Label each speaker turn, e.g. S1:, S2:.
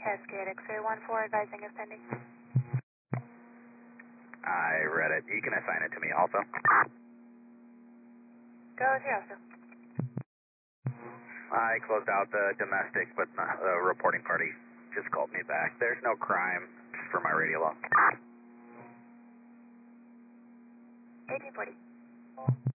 S1: Cascade X-ray 14 advising is pending.
S2: I read it. You can assign it to me also.
S1: Go with your officer.
S2: I closed out the domestic, but the reporting party just called me back. There's no crime, just for my radio log.
S1: 1840.